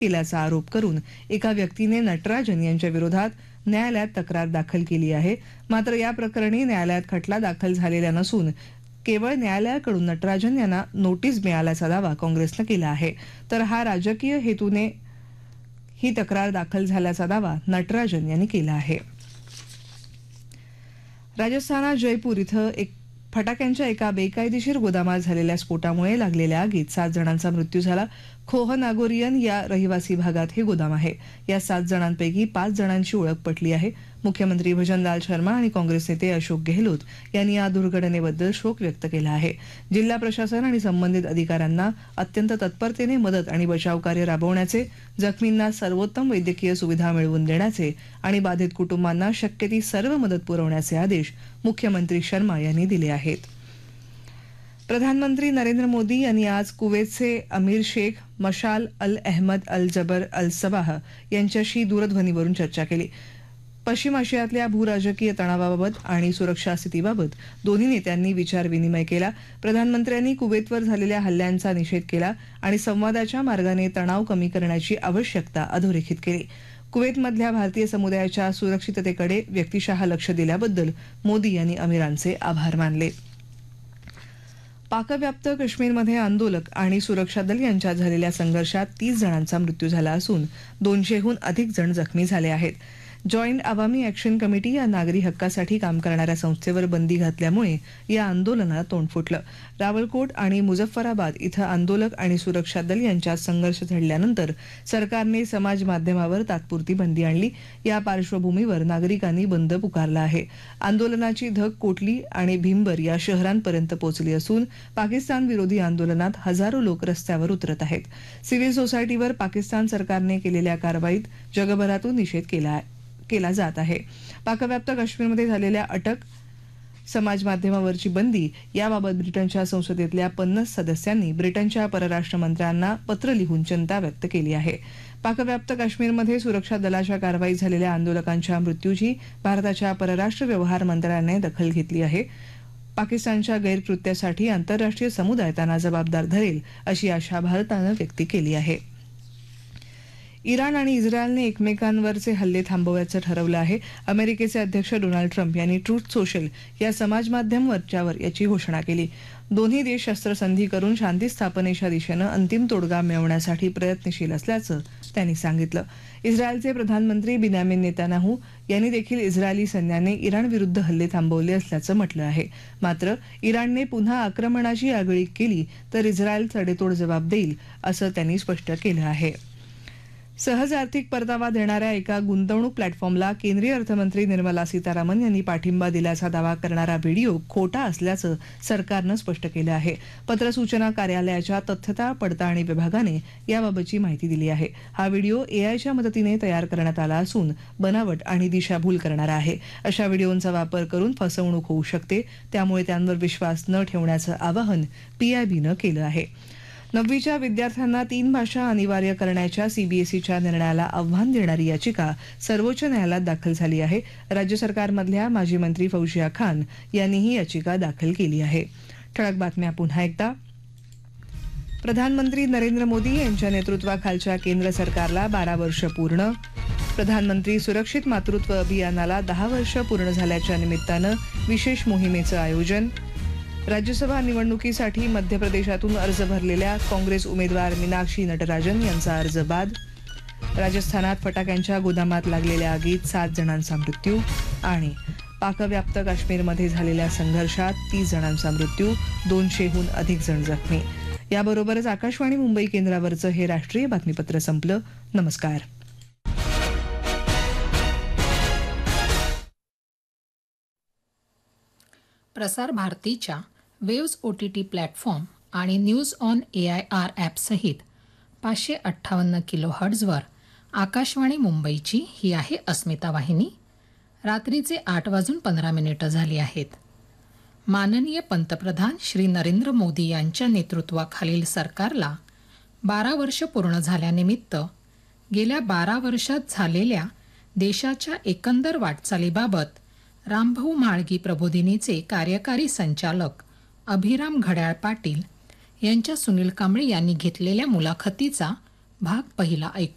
केल्याचा आरोप करून एका व्यक्तीने नटराजन यांच्या विरोधात न्यायालयात तक्रार दाखल केली आहे. मात्र या प्रकरणी न्यायालयात खटला दाखल झालेला नसून केवळ न्यायालयाकडून नटराजन यांना नोटीस मिळाल्याचा दावा काँग्रेसनं केला आहे. तर हा राजकीय हेतूने ही तक्रार दाखल झाल्याचा दावा नटराजन यांनी केला आहे. राजस्थानात जयपूर इथं फटाक्यांच्या एका बेकायदेशीर गोदामात झालेल्या स्फोटामुळे लागलेल्या आगीत 7 जणांचा मृत्यू झाला. खोह नागोरियन या रहिवासी भागात हे गोदाम आहे. या 7 जणांपैकी 5 जणांची ओळख पटली आहे. मुख्यमंत्री भजनलाल शर्मा आणि काँग्रेस नेते अशोक गेहलोत यांनी या दुर्घटनेबद्दल शोक व्यक्त केला आहे. जिल्हा प्रशासन आणि संबंधित अधिकाऱ्यांना अत्यंत तत्परतेने मदत आणि बचाव कार्य राबवण्याचे, जखमींना सर्वोत्तम वैद्यकीय सुविधा मिळवून देण्याचे आणि बाधित कुटुंबांना शक्य ती सर्व मदत पुरवण्याचे आदेश मुख्यमंत्री शर्मा यांनी दिले आहेत. प्रधानमंत्री नरेंद्र मोदी यांनी आज कुवेतचे अमीर शेख मशाल अल अहमद अल जबर अल सबाह यांच्याशी दूरध्वनीवरून चर्चा केली. पश्चिम आशियातल्या भूराजकीय तणावाबाबत आणि सुरक्षा स्थितीबाबत दोन्ही नेत्यांनी विचारविनिमय केला. प्रधानमंत्र्यांनी कुवेतवर झालेल्या हल्ल्यांचा निषेध केला आणि संवादाच्या मार्गाने तणाव कमी करण्याची आवश्यकता अधोरेखित केली. कुवेतमधल्या भारतीय समुदायाच्या सुरक्षिततेकडे व्यक्तिशः लक्ष दिल्याबद्दल मोदी यांनी अमीरांचे आभार मानले. पाकव्याप्त काश्मीरमध्ये आंदोलक आणि सुरक्षा दल यांच्यात झालेल्या संघर्षात 30 जणांचा मृत्यू झाला असून 200हून अधिक जण जखमी झाले आहेत. जॉईंट अवामी ॲक्शन कमिटी या नागरी हक्कासाठी काम करणाऱ्या संस्थेवर बंदी घातल्यामुळे या आंदोलनाला तोंड फुटलं. रावलकोट आणि मुझफ्फराबाद इथं आंदोलक आणि सुरक्षा दल यांच्यात संघर्ष झडल्यानंतर सरकारने समाज माध्यमावर तात्पुरती बंदी आणली. या पार्श्वभूमीवर नागरिकांनी बंद पुकारला आहे. आंदोलनाची धग कोटली आणि भीमबर या शहरांपर्यंत पोहोचली असून पाकिस्तान विरोधी आंदोलनात हजारो लोक रस्त्यावर उतरत आहेत. सिव्हिल सोसायटीवर पाकिस्तान सरकारने केलेल्या कारवाईत जगभरातून निषेध केला जात आहे. पाकव्याप्त काश्मीरमध्ये झालेल्या अटक, समाज माध्यमावरची बंदी याबाबत ब्रिटनच्या संसदेतल्या 50 सदस्यांनी ब्रिटनच्या परराष्ट्र मंत्र्यांना पत्र लिहून चिंता व्यक्त केली आहे. पाकव्याप्त काश्मीरमध्ये सुरक्षा दलाच्या कारवाईत झालेल्या आंदोलकांच्या मृत्यूची भारताच्या परराष्ट्र व्यवहार मंत्र्याने दखल घेतली आहे. पाकिस्तानच्या गैरकृत्यासाठी आंतरराष्ट्रीय समुदाय त्यांना जबाबदार धरेल अशी आशा भारतानं व्यक्त केली आहे. इराण आणि इस्रायलने एकमेकांवरचे हल्ले थांबवायचं ठरवलं आहे. अमेरिकेचे अध्यक्ष डोनाल्ड ट्रम्प यांनी ट्रूथ सोशल या समाजमाध्यम मंचावर याची घोषणा केली. दोन्ही देश शस्त्रसंधी करून शांती स्थापनेच्या दिशेनं अंतिम तोडगा मिळवण्यासाठी प्रयत्नशील असल्याचं त्यांनी सांगितलं. इस्रायलचे प्रधानमंत्री बिन्यामिन नेतान्याहू यांनी देखील इस्रायली सैन्याने इराणविरुद्ध हल्ले थांबवले असल्याचं म्हटलं आहे. मात्र इराणने पुन्हा आक्रमणाची आगळीक केली तर इस्रायल सडेतोड जबाब देईल असं त्यांनी स्पष्ट केलं आहे. सहज आर्थिक परतावा देणाऱ्या एका गुंतवणूक प्लॅटफॉर्मला केंद्रीय अर्थमंत्री निर्मला सीतारामन यांनी पाठिंबा दिल्याचा दावा करणारा व्हिडिओ खोटा असल्याचं सरकारनं स्पष्ट केलं आहे. पत्र सूचना कार्यालयाच्या तथ्यता पडताळणी विभागाने याबाबतची माहिती दिली आहे. हा व्हिडिओ एआयच्या मदतीने तयार करण्यात आला असून बनावट आणि दिशाभूल करणारा आहे. अशा व्हिडिओंचा वापर करून फसवणूक होऊ शकते, त्यामुळे त्यांवर विश्वास न ठेवण्याचं आवाहन पीआयबीनं केलं आहे. 9वीच्या विद्यार्थ्यांना 3 भाषा अनिवार्य करण्याच्या सीबीएसईच्या निर्णयाला आव्हान देणारी याचिका सर्वोच्च न्यायालयात दाखल झाली आहे. राज्य सरकारमधल्या माजी मंत्री फौजिया खान यांनी ही याचिका दाखल केली आहे. ठळक बातम्या पुन्हा एकदा. प्रधानमंत्री नरेंद्र मोदी यांच्या नेतृत्वाखालच्या केंद्र सरकारला 12 वर्ष पूर्ण. प्रधानमंत्री सुरक्षित मातृत्व अभियानाला 10 वर्ष पूर्ण झाल्याच्या निमित्तानं विशेष मोहिमेचं आयोजन. राज्यसभा निवडणुकीसाठी मध्य प्रदेशातून अर्ज भरलेल्या काँग्रेस उमेदवार मीनाक्षी नटराजन यांचा अर्ज बाद. राजस्थानात फटाक्यांच्या गोदामात लागलेल्या आगीत 7 जणांचा मृत्यू. आणि पाकव्याप्त काश्मीरमध्ये झालेल्या संघर्षात 30 जणांचा मृत्यू, 200हून अधिक जण जखमी. याबरोबरच आकाशवाणी मुंबई केंद्रावरचं हे राष्ट्रीय बातमीपत्र संपलं. नमस्कार. प्रसार भारतीच्या वेव्ज OTT प्लॅटफॉर्म आणि न्यूज ऑन AIR ॲपसहित 558 किलोहर्ट्झवर आकाशवाणी मुंबईची ही आहे अस्मिता वाहिनी. रात्रीचे 8:15 झाली आहेत. माननीय पंतप्रधान श्री नरेंद्र मोदी यांच्या नेतृत्वाखालील सरकारला 12 वर्ष पूर्ण झाल्यानिमित्त गेल्या 12 वर्षात झालेल्या देशाच्या एकंदर वाटचालीबाबत रामभाऊ म्हाळगी प्रबोधिनीचे कार्यकारी संचालक अभिराम घड्याळ पाटील यांच्या सुनील कांबळे यांनी घेतलेल्या मुलाखतीचा भाग पहिला ऐकू.